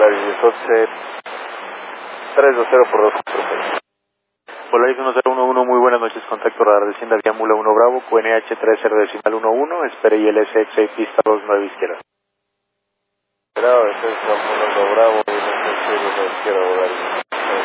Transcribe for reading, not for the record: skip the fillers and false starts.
Polaris 11, 320 por 2. Polaris 1011, muy buenas noches, contacto radar de Cienda Mula 1 Bravo, QNH 30 espere ILS X6 pista 29 izquierda. Bravo, Defensa Mula 1 Bravo, ILS X6 izquierda,